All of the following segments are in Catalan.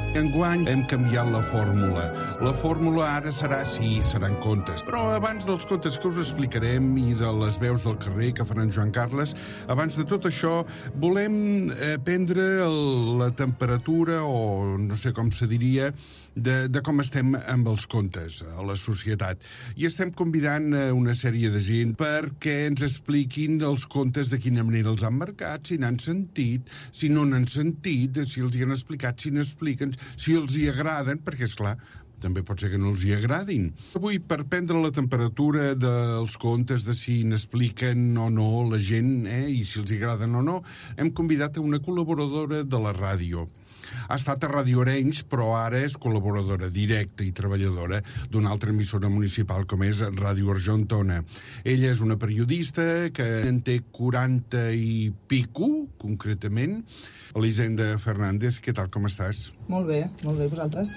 Enguany hem canviat la fórmula. La fórmula ara seran contes. Però abans dels contes que us explicarem i de les veus del carrer que faran Joan Carles, abans de tot això, volem prendre la temperatura, o no sé com se diria, de com estem amb els contes a la societat. I estem convidant una sèrie de gent perquè ens expliquin els contes de quina manera els han marcat, si n'han sentit, si no n'han sentit, si els hi han explicat, si n'expliquen, si els hi agraden, perquè, esclar, també pot ser que no els hi agradin. Avui, per prendre la temperatura dels contes, de si n'expliquen o no la gent, i si els hi agraden o no, hem convidat a una col·laboradora de la ràdio. Ha estat a Ràdio Arenys, però ara és col·laboradora directa i treballadora d'una altra emissora municipal com és Ràdio Argentona. Ella és una periodista que en té 40 i pico, concretament. Elisenda Fernández, què tal, com estàs? Molt bé, vosaltres?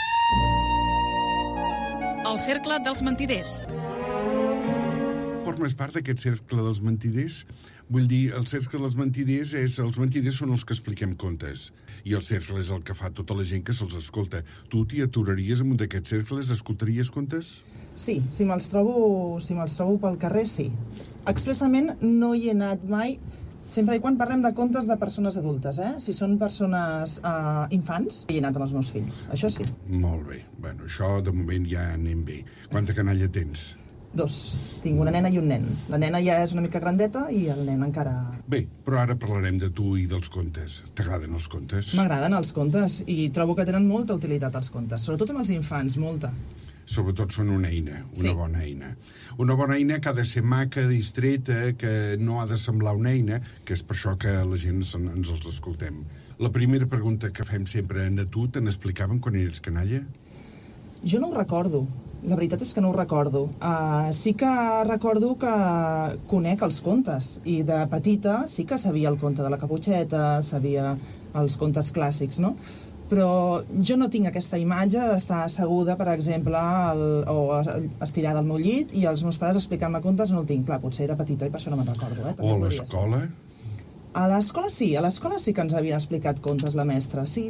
El cercle dels mentiders. Formes part d'aquest cercle dels mentiders? Vull dir, el cercle dels mentiders els mentiders són els que expliquem contes. I el cercle és el que fa tota la gent que se'ls escolta. Tu t'hi aturaries en un d'aquests cercles? Escoltaries contes? Sí, si me'ls trobo pel carrer, sí. Expressament no hi he anat mai, sempre i quan parlem de contes de persones adultes, Si són persones infants, hi he anat amb els meus fills, això sí. Molt bé. Bueno, això de moment ja anem bé. Quanta canalla tens? 2. Tinc una nena i un nen. La nena ja és una mica grandeta i el nen encara... Bé, però ara parlarem de tu i dels contes. T'agraden els contes? M'agraden els contes i trobo que tenen molta utilitat els contes, sobretot amb els infants, molta. Sobretot són una eina, una Sí. bona eina. Una bona eina que ha de ser maca, distreta, que no ha de semblar una eina, que és per això que la gent ens els escoltem. La primera pregunta que fem sempre a tu, te n'explicaven quan eres canalla? Jo no ho recordo. La veritat és que no ho recordo. Sí que recordo que conec els contes, i de petita sí que sabia el conte de la Caputxeta, sabia els contes clàssics, no? Però jo no tinc aquesta imatge d'estar asseguda, per exemple, o estirada al meu llit, i els meus pares explicant-me contes no el tinc. Clar, potser era petita i per això no me'n recordo. O a l'escola? A l'escola sí que ens havia explicat contes la mestra, sí.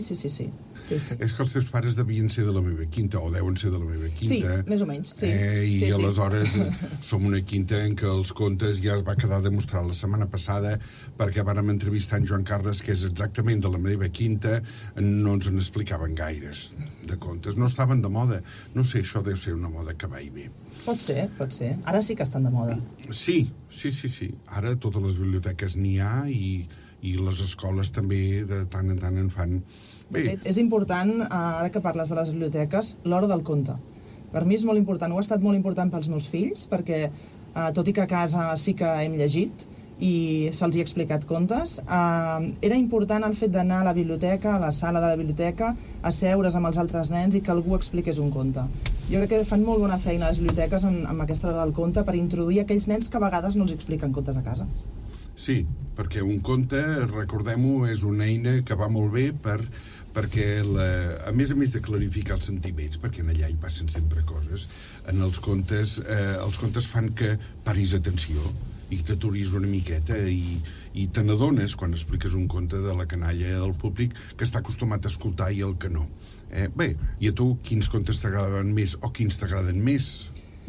És que els teus pares devien ser de la meva quinta, o deuen ser de la meva quinta. Sí, més o menys, sí. I aleshores som una quinta en què els contes ja es va quedar demostrat la setmana passada, perquè vàrem entrevistar en Joan Carles, que és exactament de la meva quinta, no ens n'explicaven gaires de contes. No estaven de moda. No sé, això deu ser una moda que va i ve. Pot ser. Ara sí que estan de moda. Sí. Ara a totes les biblioteques n'hi ha i les escoles també de tant en tant en fan. De fet, és important, ara que parles de les biblioteques, l'hora del conte. Per mi és molt important, ha estat molt important pels meus fills, perquè tot i que a casa sí que hem llegit i se'ls hi ha explicat contes, era important el fet d'anar a la biblioteca, a la sala de la biblioteca, asseure's amb els altres nens i que algú expliqués un conte. Jo crec que fan molt bona feina a les biblioteques amb aquesta hora del conte per introduir aquells nens que a vegades no els expliquen contes a casa. Sí, perquè un conte, recordem-ho, és una eina que va molt bé perquè, a més de clarificar els sentiments, perquè en allà hi passen sempre coses, en els contes fan que paris atenció i t'aturis una miqueta i te n'adones quan expliques un conte de la canalla del públic que està acostumat a escoltar i el que no. Bé, i a tu quins contes t'agraden més o quins t'agraden més?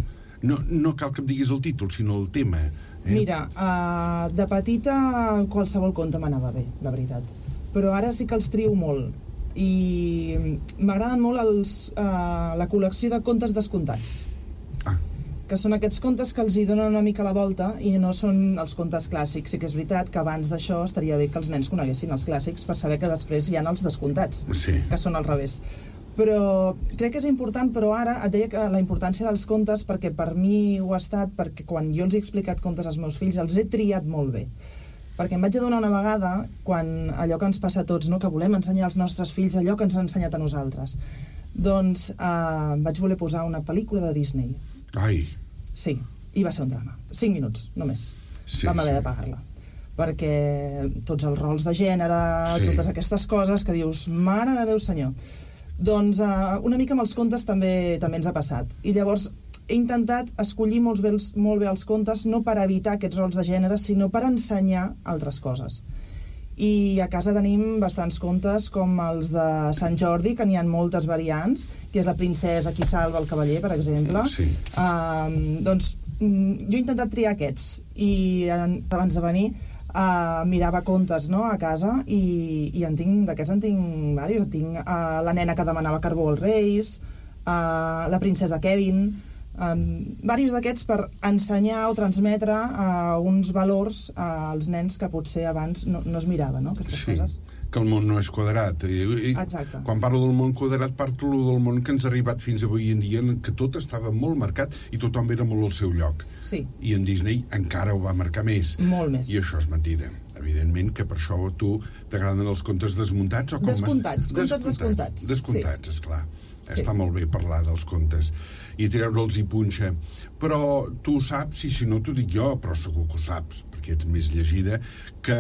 No cal que em diguis el títol, sinó el tema. Mira, de petita qualsevol conte m'anava bé, la veritat. Però ara sí que els trio molt. I m'agraden molt la col·lecció de contes descomptats. Que són aquests contes que els hi donen una mica la volta i no són els contes clàssics. Sí que és veritat que abans d'això estaria bé que els nens coneguessin els clàssics per saber que després hi ha els descomptats, que són al revés. Però crec que és important, però ara et deia que la importància dels contes, perquè per mi ho ha estat, perquè quan jo els he explicat contes als meus fills els he triat molt bé. Perquè em vaig adonar una vegada, quan allò que ens passa a tots, que volem ensenyar als nostres fills allò que ens han ensenyat a nosaltres, doncs vaig voler posar una pel·lícula de Disney. Ai! Sí, i va ser un drama. 5 minuts, només. Vam haver de pagar-la. Perquè tots els rols de gènere, totes aquestes coses que dius, mare de Déu senyor. Doncs una mica amb els contes també ens ha passat. I llavors he intentat escollir molt bé els contes, no per evitar aquests rols de gènere, sinó per ensenyar altres coses. I a casa tenim bastants contes com els de Sant Jordi, que n'hi ha moltes variants, que és la princesa qui salva el cavaller, per exemple. Sí. Doncs jo he intentat triar aquests, i abans de venir mirava contes, no?, a casa, i d'aquests en tinc diversos. Tinc la nena que demanava carbó als reis, la princesa Kevin, diversos d'aquests per ensenyar o transmetre uns valors als nens que potser abans no es miraven, no?, aquestes coses. Que el món no és quadrat. Exacte. Quan parlo del món quadrat, parlo del món que ens ha arribat fins avui en dia, en què tot estava molt marcat i tothom era molt al seu lloc. Sí. I en Disney encara ho va marcar més. Molt més. I això és mentida. Evidentment que per això a tu t'agraden els contes desmuntats o com... Contes desmuntats. Desmuntats, sí. Esclar. Sí. Està molt bé parlar dels contes i treure'ls i punxa. Però tu ho saps, i si no t'ho dic jo, però segur que ho saps, perquè ets més llegida, que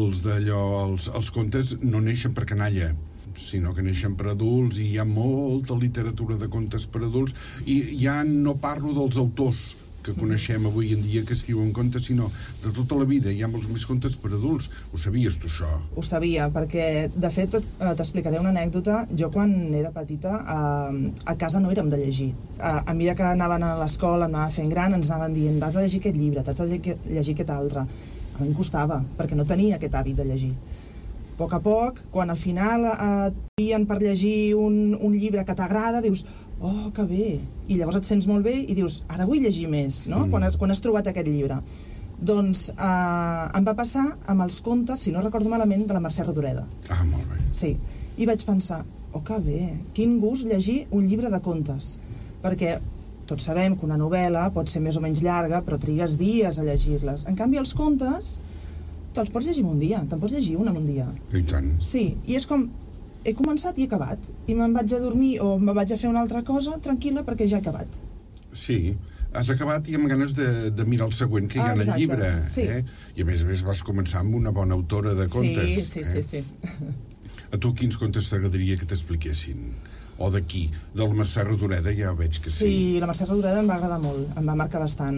els contes no neixen per canalla, sinó que neixen per adults, i hi ha molta literatura de contes per adults, i ja no parlo dels autors que coneixem avui en dia que escriuen contes, sinó de tota la vida. Hi ha molts més contes per adults. Ho sabies, tu, això? Ho sabia, perquè, de fet, t'explicaré una anècdota. Jo, quan era petita, a casa no érem de llegir. A mesura que anaven a l'escola, anava fent gran, ens anaven dient: t'has de llegir aquest llibre, t'has de llegir aquest altre. A mi em costava, perquè no tenia aquest hàbit de llegir. A poc, quan al final t'envien per llegir un llibre que t'agrada, dius: oh, que bé! I llavors et sents molt bé i dius: ara vull llegir més, no? Quan has trobat aquest llibre. Doncs em va passar amb els contes, si no recordo malament, de la Mercè Rodoreda. Ah, molt bé. Sí, i vaig pensar: oh, que bé, quin gust llegir un llibre de contes. Perquè tots sabem que una novel·la pot ser més o menys llarga, però trigues dies a llegir-les. En canvi, els contes te'ls pots llegir en un dia, te'n pots llegir un en un dia. I tant. Sí, i és com: he començat i he acabat, i me'n vaig a dormir o me vaig a fer una altra cosa tranquil·la perquè ja he acabat. Sí, has acabat i amb ganes de mirar el següent que hi ha en el llibre. Sí. I a més vas començar amb una bona autora de contes. Sí. A tu quins contes t'agradaria que t'expliquessin? O d'aquí? De la Mercè Rodoreda ja veig que sí. Sí, la Mercè Rodoreda em va agradar molt, em va marcar bastant.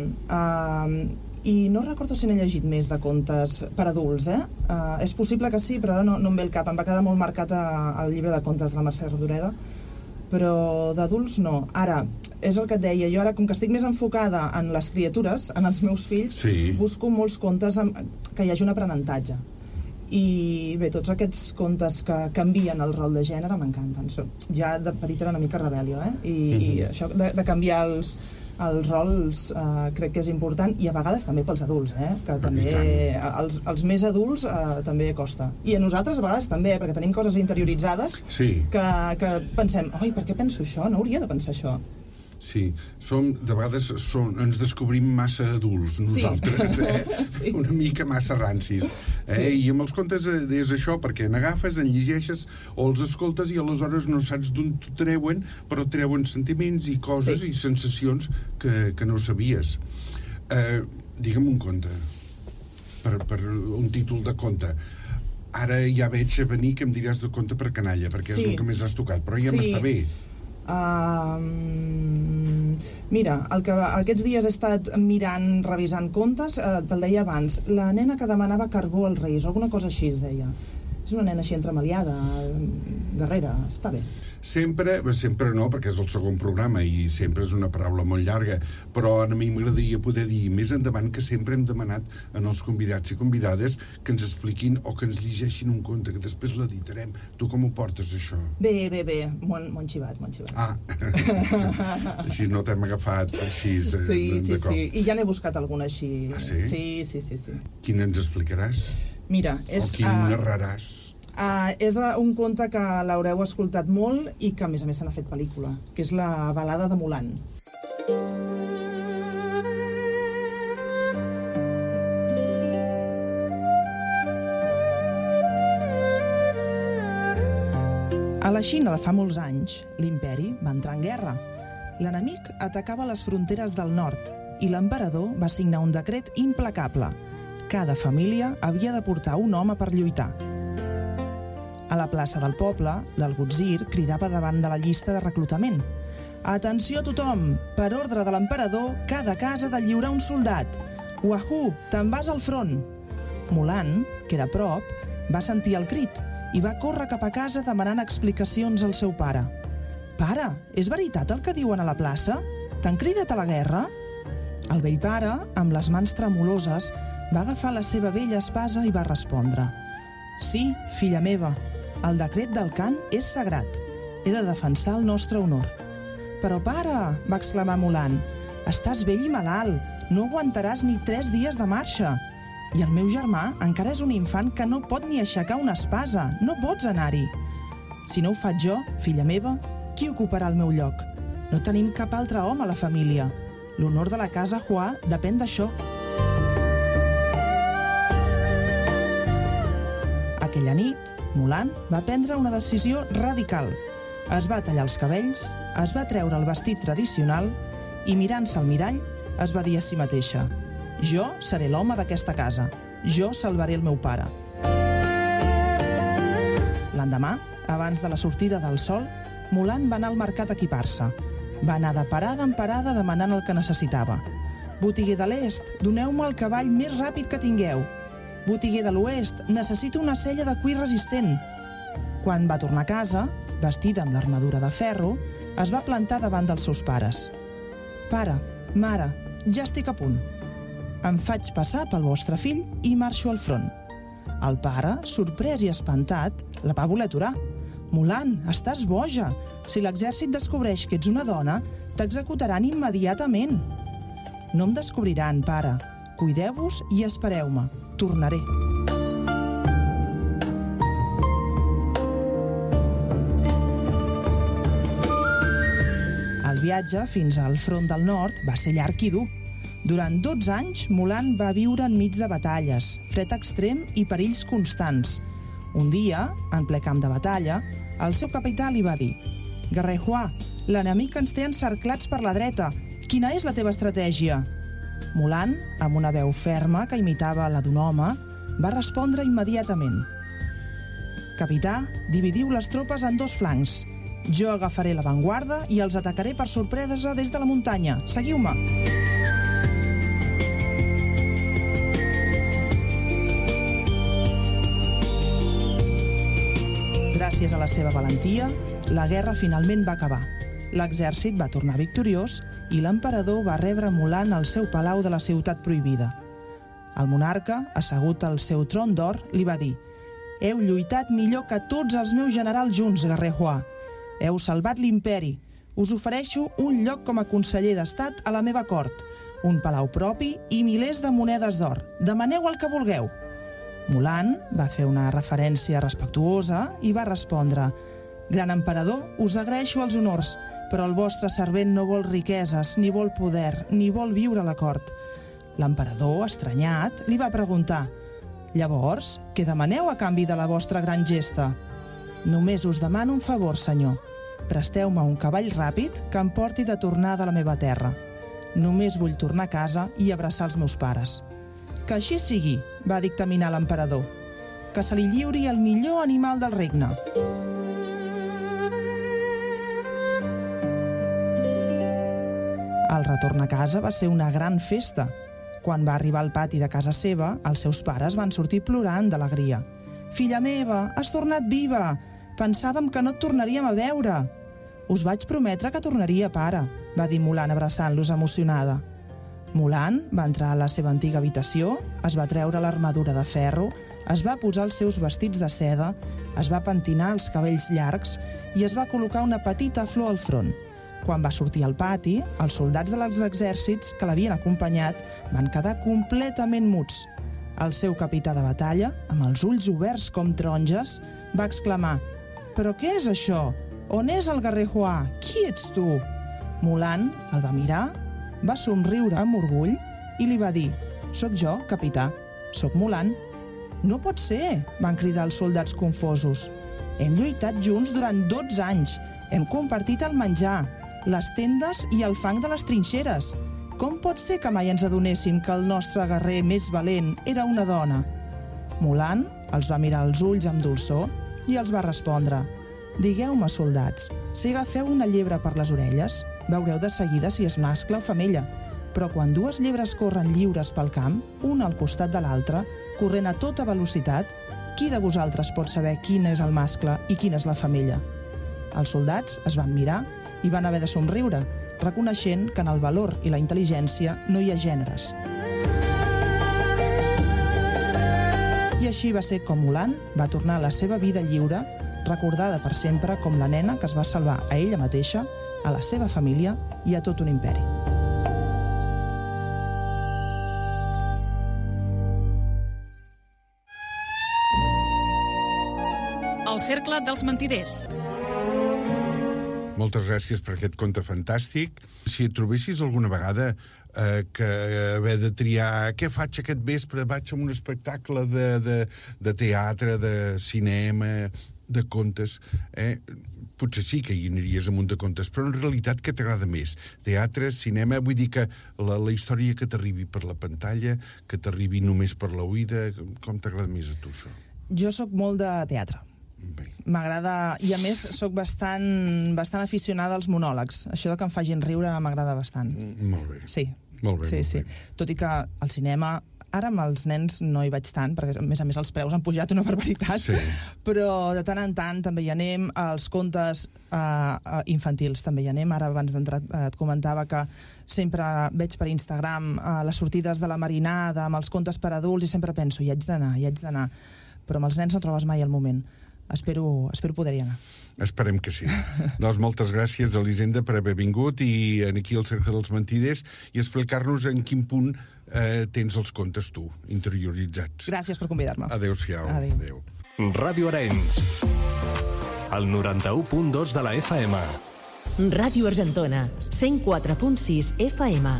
I no recordo si n'he llegit més de contes per adults, és possible que sí, però ara no em ve el cap. Em va quedar molt marcat el llibre de contes de la Mercè Rodoreda, però d'adults no. Ara, és el que et deia, jo ara, com que estic més enfocada en les criatures, en els meus fills, busco molts contes que hi hagi un aprenentatge. I bé, tots aquests contes que canvien el rol de gènere m'encanten. Ja de petita era una mica rebèl·lio, i això de canviar els rols crec que és important, i a vegades també pels adults, que també els més adults també costa. I a nosaltres a vegades també, perquè tenim coses interioritzades que pensem: oi, per què penso això? No hauria de pensar això. Sí, de vegades ens descobrim massa adults, nosaltres, Sí. Una mica massa rancis. I amb els contes és això, perquè n'agafes, en llegeixes o els escoltes i aleshores no saps d'on t'ho treuen, però treuen sentiments i coses i sensacions que no sabies. Digue'm un conte, per un títol de conte. Ara ja veig a venir que em diràs de conte per canalla, perquè és el que més has tocat, però ja m'està bé. Mira, aquests dies he estat mirant, revisant contes, te'l deia abans, la nena que demanava carbó als reis, alguna cosa així es deia. És una nena així entremaliada, guerrera, està bé. Sempre no, perquè és el segon programa i sempre és una paraula molt llarga, però a mi m'agradaria poder dir més endavant que sempre hem demanat als convidats i convidades que ens expliquin o que ens llegeixin un conte, que després l'editarem. Tu com ho portes, això? Bé, molt xivat. Ah, així no t'hem agafat així. Sí, i ja n'he buscat alguna així. Ah, sí? Sí. Quin ens explicaràs? Mira, o quin narraràs? És un conte que l'haureu escoltat molt i que a més se n'ha fet pel·lícula, que és la balada de Mulan. A la Xina de fa molts anys, l'imperi va entrar en guerra. L'enemic atacava les fronteres del nord i l'emperador va signar un decret implacable. Cada família havia de portar un home per lluitar. A la plaça del poble, l'algutzir cridava davant de la llista de reclutament: «Atenció a tothom! Per ordre de l'emperador, cada casa ha de lliurar un soldat. Wahoo! Te'n vas al front!» Mulan, que era a prop, Va sentir el crit i va córrer cap a casa demanant explicacions al seu pare. «Pare, és veritat el que diuen a la plaça? T'han cridat a la guerra?» El vell pare, amb les mans tremoloses, va agafar la seva vella espasa i va respondre: «Sí, filla meva, el decret del cant és sagrat. He de defensar el nostre honor». «Però, pare», va exclamar Mulan, «estàs vell i malalt, no aguantaràs ni 3 dies de marxa. I el meu germà encara és un infant que no pot ni aixecar una espasa. No pots anar-hi». «Si no ho faig jo, filla meva, qui ocuparà el meu lloc? No tenim cap altre home a la família. L'honor de la casa Hua depèn d'això». Aquella nit, Mulan va prendre una decisió radical. Es va tallar els cabells, es va treure el vestit tradicional i, mirant-se al mirall, es va dir a si mateixa: «Jo seré l'home d'aquesta casa. Jo salvaré el meu pare». L'endemà, abans de la sortida del sol, Mulan va anar al mercat a equipar-se. Va anar de parada en parada demanant el que necessitava. «Botiguer de l'est, doneu-me el cavall més ràpid que tingueu. Botiguer de l'oest, necessito una sella de cuir resistent». Quan va tornar a casa, vestida amb l'armadura de ferro, es va plantar davant dels seus pares. «Pare, mare, ja estic a punt. Em faig passar pel vostre fill i marxo al front». El pare, sorprès i espantat, la va voler aturar. «Mulan, estàs boja! Si l'exèrcit descobreix que ets una dona, t'executaran immediatament». «No em descobriran, pare. Cuideu-vos i espereu-me. Tornaré». El viatge fins al front del nord va ser llarg i dur. Durant 12 anys, Mulan va viure enmig de batalles, fred extrem i perills constants. Un dia, en ple camp de batalla, el seu capità li va dir: «Guerrer Hua, l'enemic ens té encerclats per la dreta. Quina és la teva estratègia?» Mulan, amb una veu ferma que imitava la d'un home, va respondre immediatament: «Capità, dividiu les tropes en 2 flancs. Jo agafaré l'avantguarda i els atacaré per sorpresa des de la muntanya. Seguiu-me!» Gràcies a la seva valentia, la guerra finalment va acabar. L'exèrcit va tornar victoriós i l'emperador va rebre Mulan al seu palau de la ciutat prohibida. El monarca, assegut al seu tron d'or, li va dir: «Heu lluitat millor que tots els meus generals junts, guerrer Hua. Heu salvat l'imperi. Us ofereixo un lloc com a conseller d'estat a la meva cort, un palau propi i milers de monedes d'or. Demaneu el que vulgueu». Mulan va fer una referència respectuosa i va respondre: «Gran emperador, us agraeixo els honors, però el vostre servent no vol riqueses, ni vol poder, ni vol viure a la cort». L'emperador, estranyat, li va preguntar: «Llavors, què demaneu a canvi de la vostra gran gesta?» «Només us demano un favor, senyor. Presteu-me un cavall ràpid que em porti de tornada a la meva terra. Només vull tornar a casa i abraçar els meus pares». «Que així sigui», va dictaminar l'emperador. «Que se li lliuri el millor animal del regne». El retorn a casa va ser una gran festa. Quan va arribar al pati de casa seva, els seus pares van sortir plorant d'alegria. «Filla meva, has tornat viva! Pensàvem que no et tornaríem a veure». «Us vaig prometre que tornaria, pare», va dir Mulan abraçant-los emocionada. Mulan va entrar a la seva antiga habitació, es va treure l'armadura de ferro, es va posar els seus vestits de seda, es va pentinar els cabells llargs i es va col·locar una petita flor al front. Quan va sortir al pati, els soldats dels exèrcits que l'havien acompanyat van quedar completament muts. El seu capità de batalla, amb els ulls oberts com taronges, va exclamar: «Però què és això? On és el guerrer Hua? Qui ets tu?» Mulan el va mirar, va somriure amb orgull i li va dir: «Soc jo, capità. Soc Mulan». «No pot ser!» van cridar els soldats confosos. «Hem lluitat junts durant 12 anys. Hem compartit el menjar, les tendes i el fang de les trinxeres. Com pot ser que mai ens adonéssim que el nostre guerrer més valent era una dona?» Mulan els va mirar als ulls amb dolçor i els va respondre: «Digueu-me, soldats, si agafeu una llebre per les orelles, veureu de seguida si és mascle o femella. Però quan 2 llebres corren lliures pel camp, una al costat de l'altra, corrent a tota velocitat, Qui de vosaltres pot saber quin és el mascle i quina és la femella? Els soldats es van mirar i van haver de somriure, reconeixent que en el valor i la intel·ligència no hi ha gèneres. I així va ser com Mulan va tornar a la seva vida lliure, recordada per sempre com la nena que es va salvar a ella mateixa, a la seva família i a tot un imperi. El cercle dels mentiders. Moltes gràcies per aquest conte fantàstic. Si et trobessis alguna vegada que haver de triar què faig aquest vespre, vaig a un espectacle de teatre, de cinema, de contes, potser sí que hi aniries amunt de contes, però en realitat què t'agrada més? Teatre, cinema, vull dir que la història que t'arribi per la pantalla, que t'arribi només per l'oïda, com t'agrada més a tu això? Jo sóc molt de teatre. M'agrada, i a més sóc bastant aficionada als monòlegs. Això que em facin riure m'agrada bastant. Molt bé. Sí. Molt bé, sí. Tot i que al cinema, ara amb els nens no hi vaig tant, perquè a més els preus han pujat una barbaritat, sí. Però de tant en tant també hi anem, als contes infantils també hi anem. Ara abans d'entrar et comentava que sempre veig per Instagram les sortides de la marinada amb els contes per adults i sempre penso, hi haig d'anar, però amb els nens no trobes mai el moment. Espero poder-hi anar. Esperem que sí. Doncs moltes gràcies, Elisenda, per haver vingut i aquí al Cercle dels Mentiders i explicar-nos en quin punt tens els contes tu, interioritzats. Gràcies per convidar-me. Adéu-siau. Adéu. Ràdio Arenys, el 91.2 de la FM. Ràdio Argentona, 104.6 FM.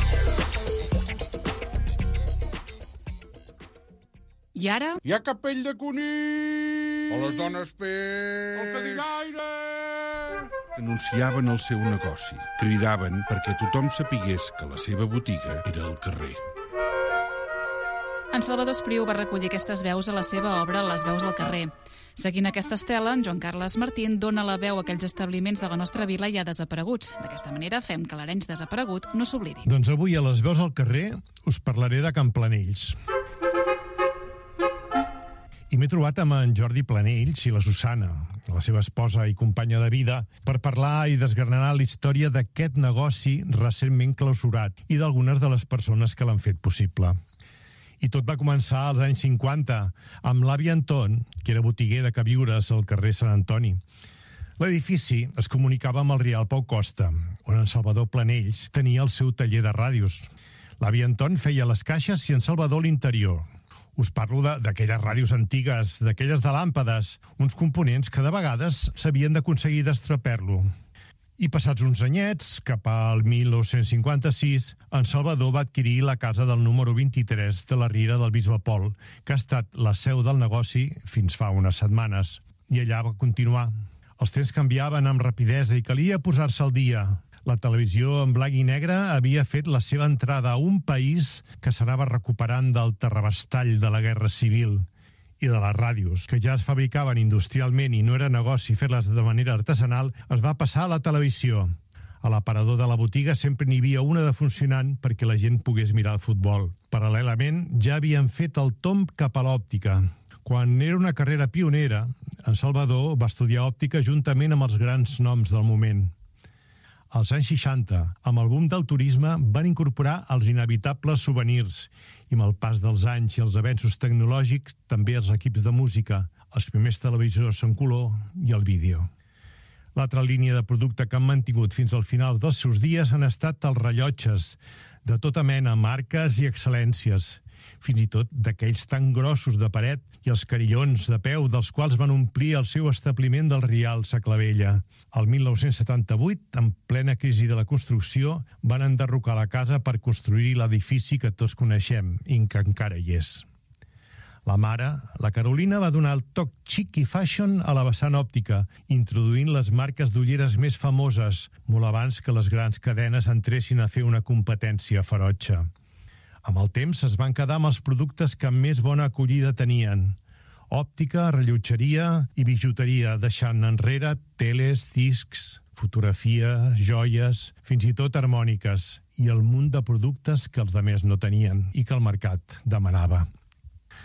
I ara... Hi ha capell de conill! O les dones peix! El que digaire! Anunciaven el seu negoci. Cridaven perquè tothom sapigués que la seva botiga era al carrer. En Salvador Espriu va recollir aquestes veus a la seva obra Les veus del carrer. Seguint aquesta estela, en Joan Carles Martín dona la veu a aquells establiments de la nostra vila ja desapareguts. D'aquesta manera fem que l'Arenys desaparegut no s'oblidi. Doncs avui a Les veus del carrer us parlaré de Can Planells. I m'he trobat amb en Jordi Planells i la Susana, la seva esposa i companya de vida, per parlar i desgranar la història d'aquest negoci recentment clausurat i d'algunes de les persones que l'han fet possible. I tot va començar als anys 50, amb l'avi Anton, que era botiguer de queviures al carrer Sant Antoni. L'edifici es comunicava amb el Rial Pau Costa, on en Salvador Planells tenia el seu taller de ràdios. L'avi Anton feia les caixes i en Salvador l'interior. Us parlo d'aquelles ràdios antigues, d'aquelles de làmpades, uns components que de vegades s'havien d'aconseguir d'estraper-lo. I passats uns anyets, cap al 1956, en Salvador va adquirir la casa del número 23 de la Riera del Bisbe Pol, que ha estat la seu del negoci fins fa unes setmanes. I allà va continuar. Els temps canviaven amb rapidesa i calia posar-se al dia. La televisió en blanc i negre havia fet la seva entrada a un país que s'anava recuperant del terrabastall de la Guerra Civil i de les ràdios, que ja es fabricaven industrialment i no era negoci fer-les de manera artesanal, es va passar a la televisió. A l'aparador de la botiga sempre n'hi havia una de funcionant perquè la gent pogués mirar el futbol. Paral·lelament, ja havien fet el tomb cap a l'òptica. Quan era una carrera pionera, en Salvador va estudiar òptica juntament amb els grans noms del moment. Als anys 60, amb el boom del turisme, van incorporar els inevitables souvenirs i amb el pas dels anys i els avenços tecnològics, també els equips de música, els primers televisors en color i el vídeo. L'altra línia de producte que han mantingut fins al final dels seus dies han estat els rellotges, de tota mena, marques i excel·lències, fins i tot d'aquells tan grossos de paret i els carillons de peu dels quals van omplir el seu establiment del Rial Sa Clavella. El 1978, en plena crisi de la construcció, van enderrocar la casa per construir l'edifici que tots coneixem i que encara hi és. La mare, la Carolina, va donar el toc chic i fashion a la vessant òptica, introduint les marques d'ulleres més famoses, molt abans que les grans cadenes entressin a fer una competència ferotge. Amb el temps es van quedar amb els productes que més bona acollida tenien. Òptica, rellotgeria i bijuteria, deixant enrere teles, discs, fotografia, joies, fins i tot harmòniques, i el munt de productes que els demés no tenien i que el mercat demanava.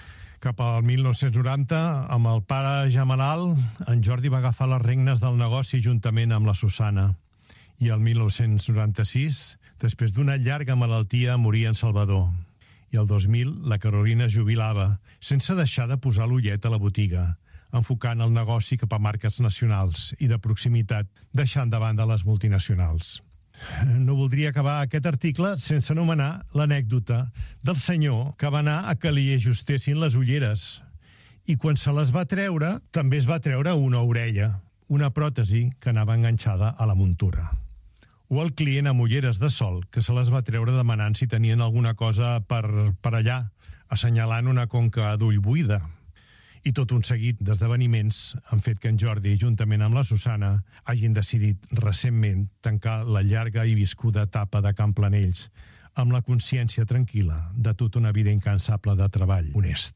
Cap al 1990, amb el pare ja malalt, en Jordi va agafar les regnes del negoci juntament amb la Susana. I el 1996, després d'una llarga malaltia, moria en Salvador. I el 2000, la Carolina jubilava, sense deixar de posar l'ullet a la botiga, enfocant el negoci cap a marques nacionals i de proximitat, deixant de banda les multinacionals. No voldria acabar aquest article sense anomenar l'anècdota del senyor que va anar a que li ajustessin les ulleres i quan se les va treure també es va treure una orella, una pròtesi que anava enganxada a la muntura. O el client amb ulleres de sol que se les va treure demanant si tenien alguna cosa per allà, assenyalant una conca d'ull buida. I tot un seguit d'esdeveniments han fet que en Jordi, juntament amb la Susana, hagin decidit recentment tancar la llarga i viscuda etapa de Can Planells amb la consciència tranquil·la de tota una vida incansable de treball honest.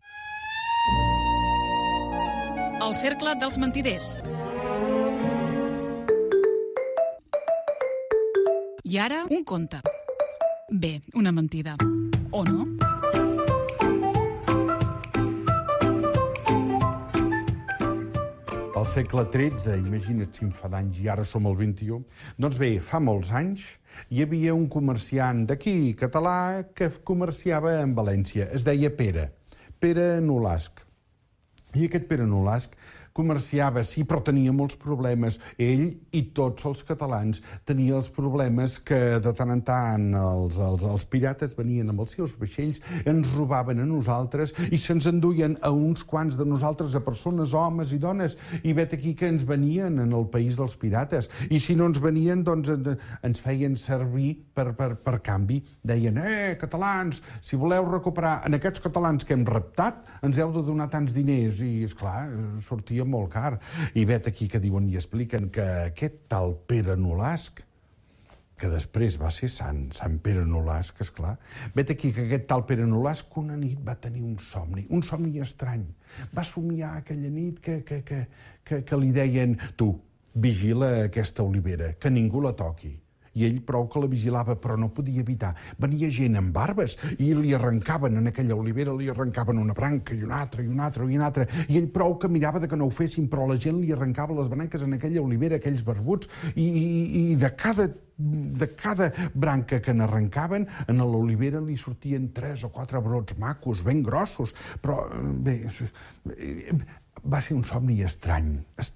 El cercle dels mentiders. I ara, un conte. Bé, una mentida. O no? Al segle XIII, imagina't si em fa d'anys, i ara som al XXI. Doncs bé, fa molts anys hi havia un comerciant d'aquí, català, que comerciava en València. Es deia Pere Nolasc. I aquest Pere Nolasc comerciava, sí, però tenia molts problemes. Ell i tots els catalans tenien els problemes que de tant en tant els pirates venien amb els seus vaixells, ens robaven a nosaltres i se'ns enduien a uns quants de nosaltres, a persones, homes i dones, i vet aquí que ens venien en el país dels pirates. I si no ens venien, doncs ens feien servir per canvi. Deien, catalans, si voleu recuperar en aquests catalans que hem raptat, ens heu de donar tants diners. I, esclar, sortia molt car. I vet aquí que diuen i expliquen que aquest tal Pere Nolasc, que després va ser Sant Pere Nolasc, esclar, vet aquí que aquest tal Pere Nolasc una nit va tenir un somni estrany. Va somiar aquella nit que li deien, tu, vigila aquesta olivera, que ningú la toqui. I ell prou que la vigilava, però no podia evitar. Venia gent amb barbes i li arrencaven en aquella olivera, li arrencaven una branca i una altra i una altra i una altra. I ell prou que mirava que no ho fessin, però la gent li arrencava les branques en aquella olivera, aquells barbuts, i de cada branca que n'arrencaven, a l'olivera li sortien 3 o 4 brots macos, ben grossos. Però, bé, va ser un somni estrany.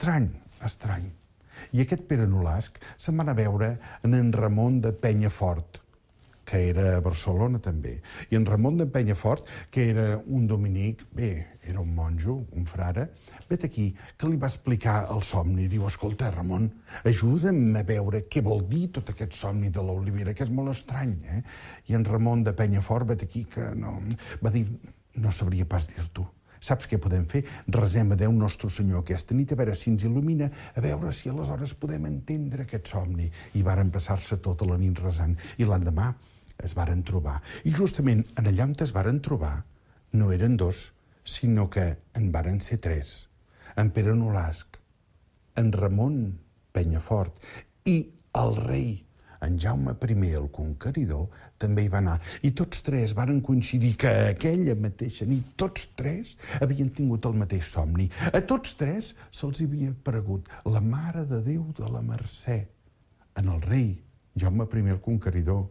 I aquest Pere Nolasc se'n va anar a veure en Ramon de Penyafort, que era a Barcelona també. I en Ramon de Penyafort, que era un dominic, era un monjo, un frare, vet aquí, que li va explicar el somni. Diu, escolta, Ramon, ajuda'm a veure què vol dir tot aquest somni de l'olivera, que és molt estrany, I en Ramon de Penyafort, vet aquí, que no... Va dir, no sabria pas dir-t'ho. Saps què podem fer? Resem a Déu Nostre Senyor aquesta nit, a veure si ens il·lumina, a veure si aleshores podem entendre aquest somni. I varen passar-se tota la nit resant. I l'endemà es varen trobar. I justament en allà on es varen trobar no eren 2, sinó que en varen ser 3. En Pere Nolasc, en Ramon Penyafort i el rei en Jaume I, el Conqueridor, també hi va anar. I tots 3 varen coincidir que aquella mateixa nit, tots 3 havien tingut el mateix somni. A tots 3 se'ls havia aparegut la Mare de Déu de la Mercè, en el rei Jaume I, el Conqueridor,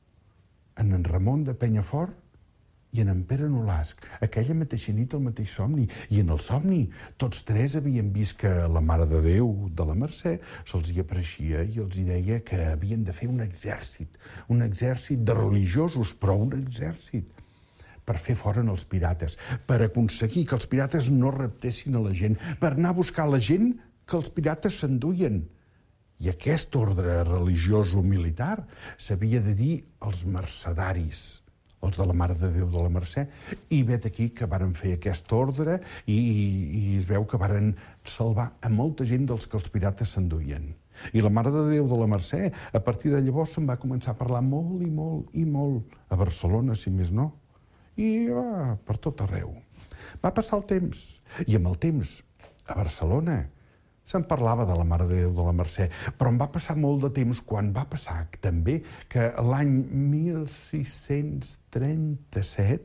en Ramon de Penyafort i en Pere Nolasc. Aquella mateixa nit el mateix somni. I en el somni tots 3 havien vist que la Mare de Déu de la Mercè se'ls hi apareixia i els hi deia que havien de fer un exèrcit de religiosos, però un exèrcit per fer fora els pirates, per aconseguir que els pirates no raptessin a la gent, per anar a buscar la gent que els pirates s'enduien. I aquest ordre religiós o militar s'havia de dir els mercedaris, els de la Mare de Déu de la Mercè, i vet aquí que varen fer aquest ordre i es veu que varen salvar a molta gent dels que els pirates s'enduien. I la Mare de Déu de la Mercè, a partir de llavors, se'n va començar a parlar molt i molt i molt, a Barcelona, si més no, i per tot arreu. Va passar el temps, i amb el temps, a Barcelona, se'n parlava de la Mare de Déu de la Mercè, però em va passar molt de temps quan va passar també que l'any 1637,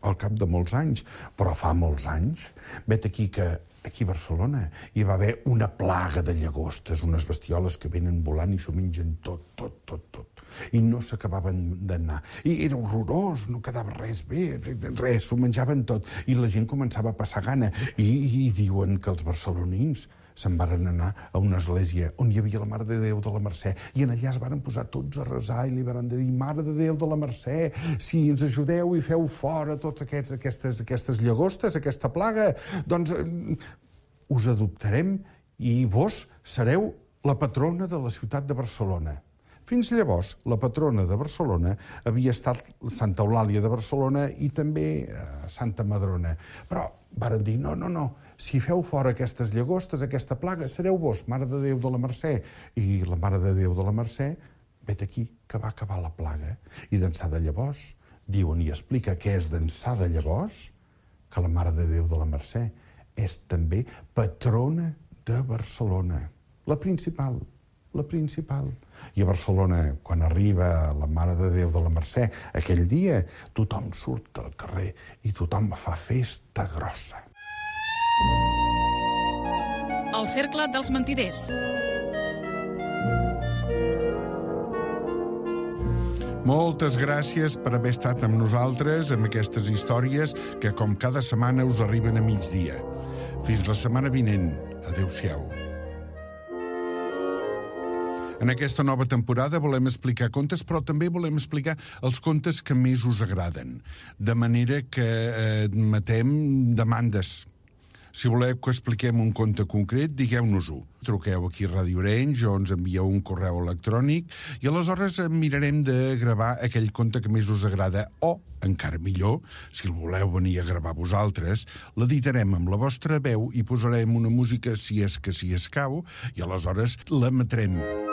al cap de molts anys, però fa molts anys. Vet aquí que aquí a Barcelona hi va haver una plaga de llagostes, unes bestioles que venen volant i s'ho mengen tot. I no s'acabaven d'anar. I era horrorós, no quedava res bé, res, s'ho menjaven tot. I la gent començava a passar gana. I diuen que els barcelonins se'n varen anar a una església on hi havia la Mare de Déu de la Mercè i en allà es varen posar tots a resar i li varen dir: Mare de Déu de la Mercè, si ens ajudeu i feu fora tots aquestes llagostes, aquesta plaga, doncs us adoptarem i vos sereu la patrona de la ciutat de Barcelona. Fins llavors, la patrona de Barcelona havia estat Santa Eulàlia de Barcelona i també Santa Madrona. Però varen dir: no, si feu fora aquestes llagostes, aquesta plaga, sereu vos, Mare de Déu de la Mercè. I la Mare de Déu de la Mercè, vet aquí, que va acabar la plaga. I d'ençà de llavors, diuen i explica què és d'ençà de llavors, que la Mare de Déu de la Mercè és també patrona de Barcelona. La principal. I a Barcelona, quan arriba la Mare de Déu de la Mercè, aquell dia, tothom surt al carrer i tothom fa festa grossa. El cercle dels mentiders. Moltes gràcies per haver estat amb nosaltres amb aquestes històries que, com cada setmana, us arriben a migdia. Fins la setmana vinent. Adéu-siau. En aquesta nova temporada volem explicar contes, però també volem explicar els contes que més us agraden. De manera que admetem demandes. Si voleu que expliquem un conte concret, digueu-nos-ho. Truqueu aquí a Ràdio Arenys o ens envieu un correu electrònic i aleshores mirarem de gravar aquell conte que més us agrada o, encara millor, si el voleu venir a gravar vosaltres, l'editarem amb la vostra veu i posarem una música si és que si escau i aleshores l'emetrem.